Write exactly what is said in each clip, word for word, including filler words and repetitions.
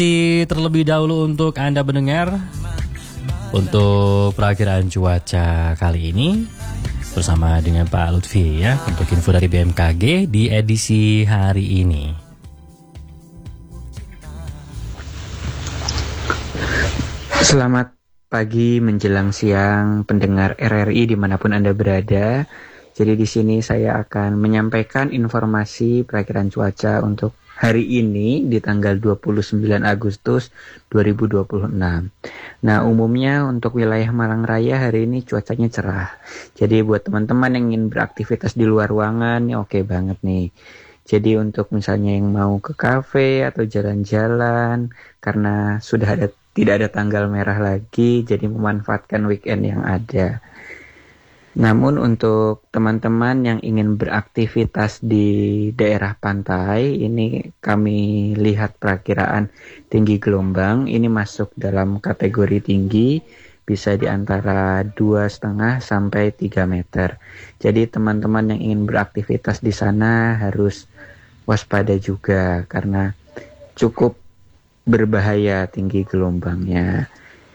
Terlebih dahulu untuk Anda mendengar untuk perakiraan cuaca kali ini bersama dengan Pak Lutfi ya, untuk info dari B M K G di edisi hari ini. Selamat pagi menjelang siang pendengar R R I dimanapun Anda berada. Jadi di sini saya akan menyampaikan informasi perakiraan cuaca untuk hari ini di tanggal dua puluh sembilan Agustus dua ribu dua puluh enam. Nah, umumnya untuk wilayah Malang Raya hari ini cuacanya cerah. Jadi buat teman-teman yang ingin beraktivitas di luar ruangan, ya oke banget nih. Jadi untuk misalnya yang mau ke kafe atau jalan-jalan, karena sudah ada tidak ada tanggal merah lagi, jadi memanfaatkan weekend yang ada. Namun untuk teman-teman yang ingin beraktivitas di daerah pantai, ini kami lihat perakiraan tinggi gelombang, ini masuk dalam kategori tinggi, bisa di antara dua koma lima sampai tiga meter. Jadi teman-teman yang ingin beraktivitas di sana harus waspada juga, karena cukup berbahaya tinggi gelombangnya.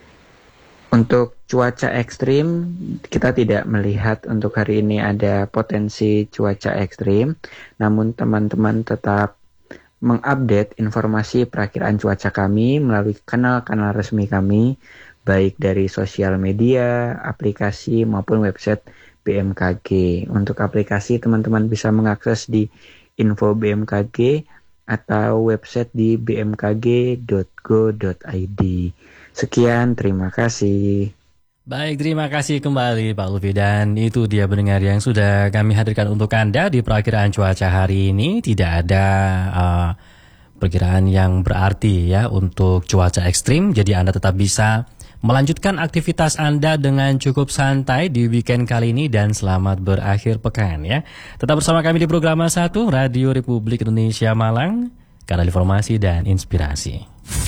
Untuk cuaca ekstrim, kita tidak melihat untuk hari ini ada potensi cuaca ekstrim, namun teman-teman tetap mengupdate informasi perakiraan cuaca kami melalui kanal-kanal resmi kami, baik dari sosial media, aplikasi, maupun website B M K G. Untuk aplikasi, teman-teman bisa mengakses di info B M K G atau website di b m k g dot go dot i d. Sekian, terima kasih. Baik, terima kasih kembali Pak Lutfi. Dan itu dia pendengar yang sudah kami hadirkan untuk Anda di perakiraan cuaca hari ini. Tidak ada uh, perkiraan yang berarti ya untuk cuaca ekstrim. Jadi Anda tetap bisa melanjutkan aktivitas Anda dengan cukup santai di weekend kali ini, dan selamat berakhir pekan ya. Tetap bersama kami di program satu Radio Republik Indonesia Malang, kanal informasi dan inspirasi.